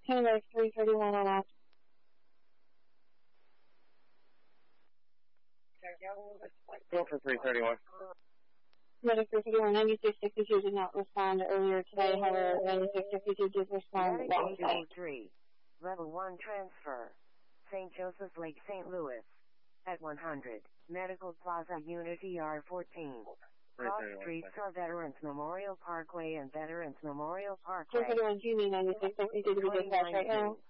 Medic 331 on off. Go for 331. Medic 331, 9652 did not respond earlier today, however, 9652 did respond Medic last night. 803, Level 1 transfer, St. Joseph's Lake, St. Louis, at 100, Medical Plaza Unit ER14. Cross streets are Veterans Memorial Parkway and Veterans Memorial Parkway. 331, do you need 9652 to be dispatched right now?